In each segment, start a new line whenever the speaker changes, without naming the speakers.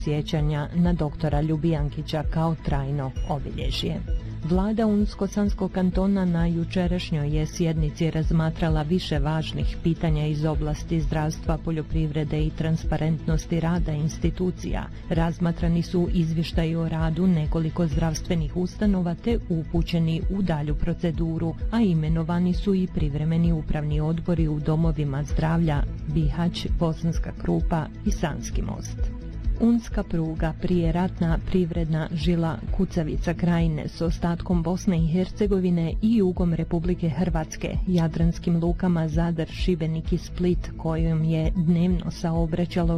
sjećanja na doktora Ljubijankića kao trajno obilježje. Vlada Unsko-Sanskog kantona na jučerašnjoj je sjednici razmatrala više važnih pitanja iz oblasti zdravstva, poljoprivrede i transparentnosti rada institucija. Razmatrani su izvještaji o radu nekoliko zdravstvenih ustanova te upućeni u dalju proceduru, a imenovani su i privremeni upravni odbori u domovima zdravlja Bihać, Bosanska Krupa i Sanski Most. Unska pruga, prijeratna privredna žila kucavica krajine s ostatkom Bosne i Hercegovine i jugom Republike Hrvatske, jadranskim lukama Zadar, Šibenik i Split, kojom je dnevno saobraćalo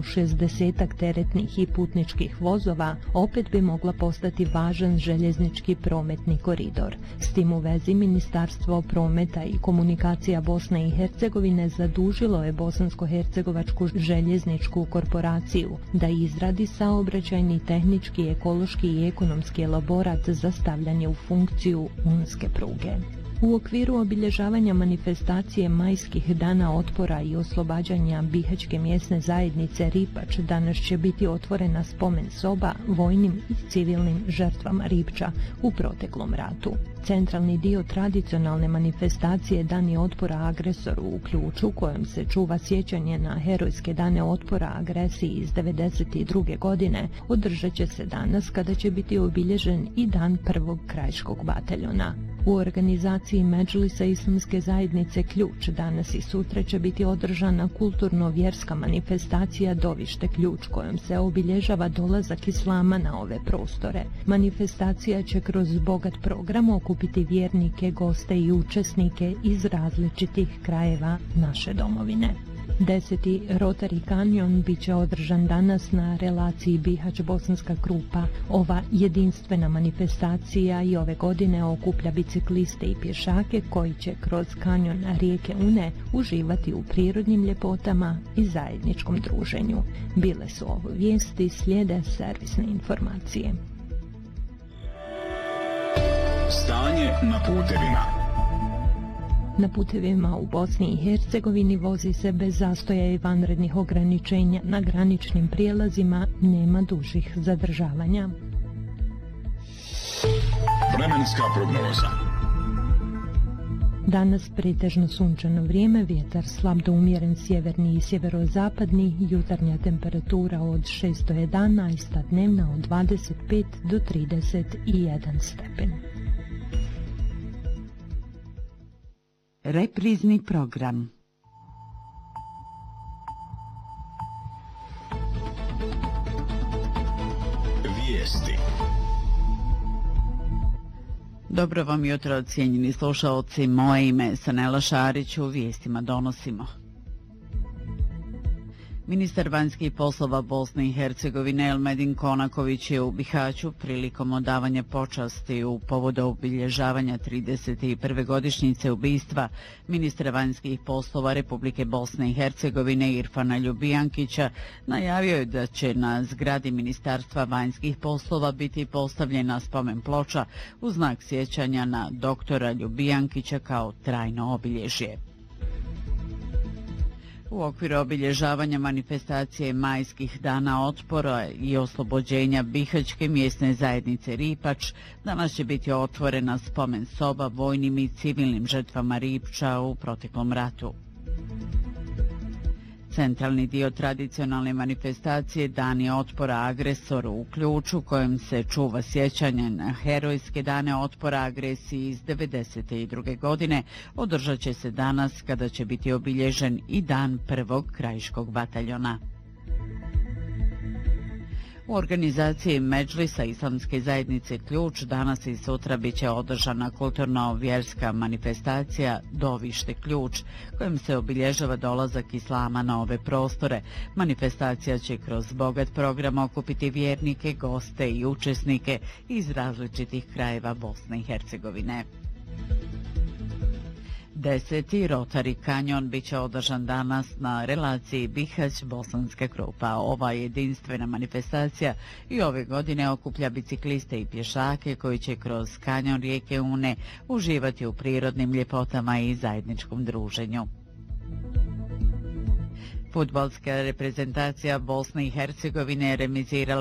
60 teretnih i putničkih vozova, opet bi mogla postati važan željeznički prometni koridor. S tim u vezi Ministarstvo prometa i komunikacija Bosne i Hercegovine zadužilo je Bosansko-hercegovačku željezničku korporaciju da izradi saobraćajni, tehnički, ekološki i ekonomski elaborat za stavljanje u funkciju unske pruge. U okviru obilježavanja manifestacije Majskih dana otpora i oslobađanja Bihaćke mjesne zajednice Ripač danas će biti otvorena spomen soba vojnim i civilnim žrtvama Ripča u proteklom ratu. Centralni dio tradicionalne manifestacije Dani otpora agresoru u Ključu, kojom se čuva sjećanje na herojske dane otpora agresiji iz 1992. godine, održat će se danas kada će biti obilježen i dan prvog krajiškog bataljona. U organizaciji Medžlisa Islamske zajednice Ključ danas i sutra će biti održana kulturno-vjerska manifestacija Dovište Ključ, kojom se obilježava dolazak islama na ove prostore. Manifestacija će kroz bogat program okupiti vjernike, goste i učesnike iz različitih krajeva naše domovine. 10. Rotary Canyon bit će održan danas na relaciji Bihać-Bosanska Krupa. Ova jedinstvena manifestacija i ove godine okuplja bicikliste i pješake koji će kroz kanjon rijeke Une uživati u prirodnim ljepotama i zajedničkom druženju. Bile su ovo vijesti, slijede servisne informacije.
Stanje na putevima.
Na putevima u Bosni i Hercegovini vozi se bez zastoja i vanrednih ograničenja. Na graničnim prijelazima nema dužih zadržavanja.
Vremenska prognoza.
Danas pretežno sunčano vrijeme, vjetar slab do umjeren sjeverni i sjeverozapadni, jutarnja temperatura od 6 do 11, a dnevna od 25 do 31 stepen.
Reprizni program.
Vijesti.
Dobro vam jutro, cijenjeni slušalci. Moje ime je Sanela Šarić, u vijestima donosimo. Ministar vanjskih poslova Bosne i Hercegovine Elmedin Konaković je u Bihaću prilikom odavanja počasti u povodu obilježavanja 31. godišnjice ubistva ministra vanjskih poslova Republike Bosne i Hercegovine Irfana Ljubijankića najavio je da će na zgradi Ministarstva vanjskih poslova biti postavljena spomen ploča u znak sjećanja na doktora Ljubijankića kao trajno obilježje. U okviru obilježavanja manifestacije Majskih dana otpora i oslobođenja Bihaćke mjesne zajednice Ripač danas će biti otvorena spomen soba vojnim i civilnim žrtvama Ripča u proteklom ratu. Centralni dio tradicionalne manifestacije Dani otpora agresoru u Ključu, kojem se čuva sjećanje na herojske dane otpora agresiji iz 1992. godine, održat će se danas kada će biti obilježen i dan prvog krajiškog bataljona. U organizaciji Medžlisa Islamske zajednice Ključ danas i sutra bit će održana kulturno-vjerska manifestacija Dovište Ključ, kojim se obilježava dolazak islama na ove prostore. Manifestacija će kroz bogat program okupiti vjernike, goste i učesnike iz različitih krajeva Bosne i Hercegovine. 10. Rotary Canyon bit će održan danas na relaciji Bihać-Bosanska Krupa. Ova jedinstvena manifestacija i ove godine okuplja bicikliste i pješake koji će kroz kanjon rijeke Une uživati u prirodnim ljepotama i zajedničkom druženju. Fudbalska reprezentacija Bosne i Hercegovine remizirala